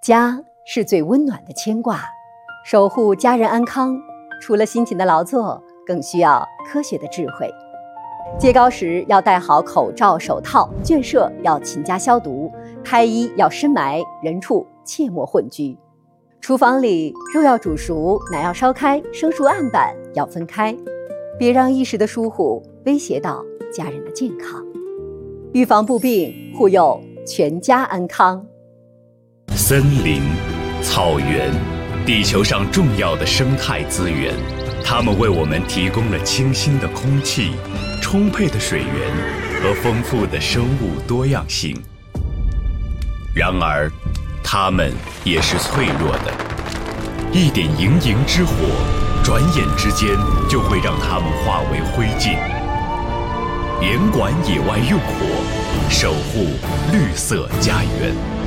家是最温暖的牵挂，守护家人安康，除了辛勤的劳作，更需要科学的智慧。揭膏时要戴好口罩、手套，圈舍要勤加消毒，胎衣要深埋，人畜切莫混居。厨房里肉要煮熟，奶要烧开，生熟案板要分开，别让一时的疏忽威胁到家人的健康。预防不病，护佑全家安康。 森林、草原，地球上重要的生态资源，它们为我们提供了清新的空气、充沛的水源和丰富的生物多样性。然而，它们也是脆弱的，一点营营之火，转眼之间就会让它们化为灰烬。严管野外用火，守护绿色家园。